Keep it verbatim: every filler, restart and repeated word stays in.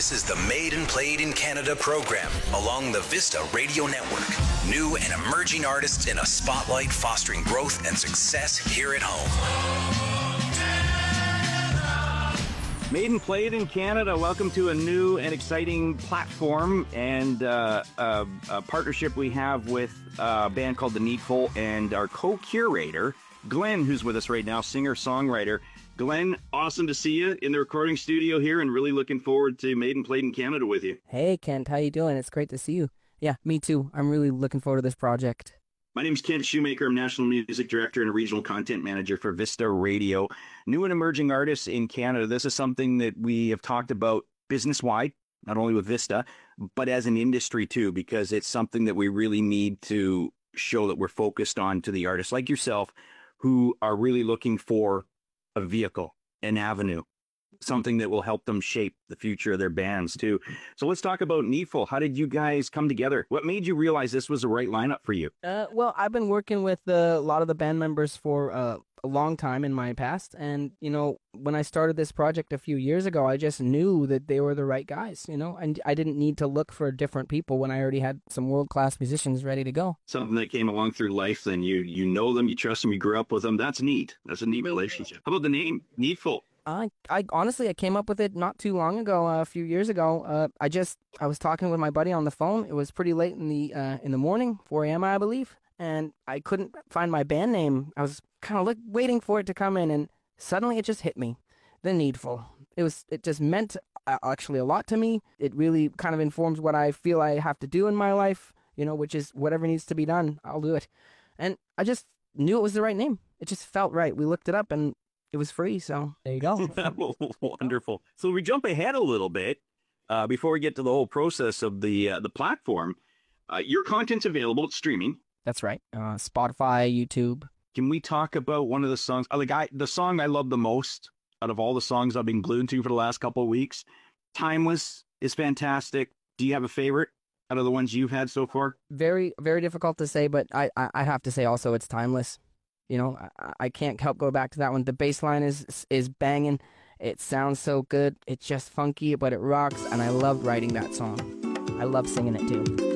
This is the Made and Played in Canada program along the Vista Radio Network. New and emerging artists in a spotlight fostering growth and success here at home. Made and Played in Canada. Welcome to a new and exciting platform and uh, uh, a partnership we have with a band called The Needful and our co-curator, Glenn, who's with us right now, singer-songwriter. Glenn, awesome to see you in the recording studio here and really looking forward to Made and Played in Canada with you. Hey, Kent, how you doing? It's great to see you. Yeah, me too. I'm really looking forward to this project. My name's Kent Shoemaker. I'm National Music Director and a Regional Content Manager for Vista Radio. New and emerging artists in Canada. This is something that we have talked about business-wide, not only with Vista, but as an industry too, because it's something that we really need to show that we're focused on to the artists like yourself who are really looking for a vehicle, an avenue, something that will help them shape the future of their bands too. So let's talk about Needful. How did you guys come together? What made you realize this was the right lineup for you? Uh, well, I've been working with uh, a lot of the band members for uh, a long time in my past. And, you know, when I started this project a few years ago, I just knew that they were the right guys, you know, and I didn't need to look for different people when I already had some world-class musicians ready to go. Something that came along through life, then you you know them, you trust them, you grew up with them. That's neat. That's a neat relationship. How about the name, Needful? I, I honestly, I came up with it not too long ago, uh, a few years ago. Uh, I just, I was talking with my buddy on the phone. It was pretty late in the uh, in the morning, four a.m. I believe, and I couldn't find my band name. I was kind of look, waiting for it to come in, and suddenly it just hit me, The Needful. It was, it just meant uh, actually a lot to me. It really kind of informs what I feel I have to do in my life, you know, which is whatever needs to be done, I'll do it. And I just knew it was the right name. It just felt right. We looked it up, and it was free, so there you go. Wonderful. So we jump ahead a little bit uh, before we get to the whole process of the uh, the platform. Uh, your content's available. It's streaming. That's right. Uh, Spotify, YouTube. Can we talk about one of the songs? Uh, the guy, the song I love the most out of all the songs I've been glued to for the last couple of weeks, "Timeless" is fantastic. Do you have a favorite out of the ones you've had so far? Very, very difficult to say, but I, I, I have to say also it's timeless. You know, I, I can't help go back to that one. The bass line is is banging. It sounds so good. It's just funky, but it rocks, and I love writing that song. I love singing it too.